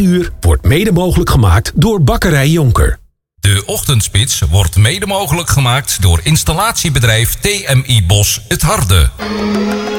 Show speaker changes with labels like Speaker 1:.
Speaker 1: uur wordt mede mogelijk gemaakt door Bakkerij Jonker.
Speaker 2: De Ochtendspits wordt mede mogelijk gemaakt door installatiebedrijf TMI Bos Het Harde.